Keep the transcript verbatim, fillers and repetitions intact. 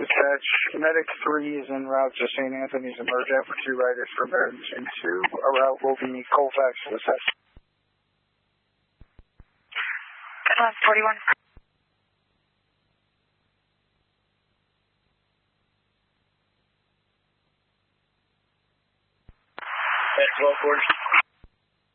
Dispatch, Medic three is en route to Saint Anthony's Emergent for two riders for Barrington two. Our route will be Colfax to the south. one forty-one. twelve forty.